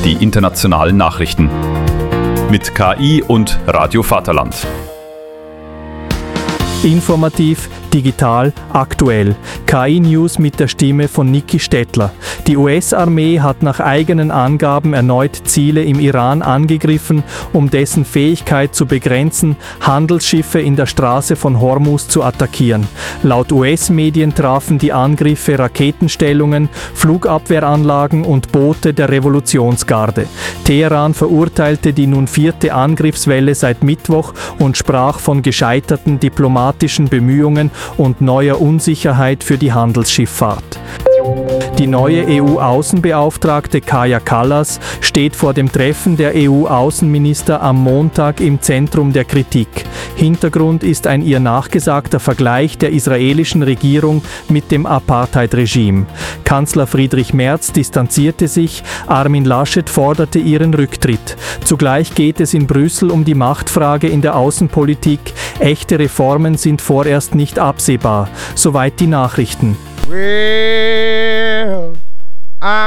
die internationalen Nachrichten. Mit KI und Radio Vaterland. Informativ, digital, aktuell. KI-News mit der Stimme von Niki Stettler. Die US-Armee hat nach eigenen Angaben erneut Ziele im Iran angegriffen, um dessen Fähigkeit zu begrenzen, Handelsschiffe in der Straße von Hormuz zu attackieren. Laut US-Medien trafen die Angriffe Raketenstellungen, Flugabwehranlagen und Boote der Revolutionsgarde. Teheran verurteilte die nun 4. Angriffswelle seit Mittwoch und sprach von gescheiterten diplomatischen Bemühungen und neuer Unsicherheit für die Handelsschifffahrt. Die neue EU-Außenbeauftragte Kaja Kallas steht vor dem Treffen der EU-Außenminister am Montag im Zentrum der Kritik. Hintergrund ist ein ihr nachgesagter Vergleich der israelischen Regierung mit dem Apartheid-Regime. Kanzler Friedrich Merz distanzierte sich, Armin Laschet forderte ihren Rücktritt. Zugleich geht es in Brüssel um die Machtfrage in der Außenpolitik. Echte Reformen sind vorerst nicht absehbar. Soweit die Nachrichten.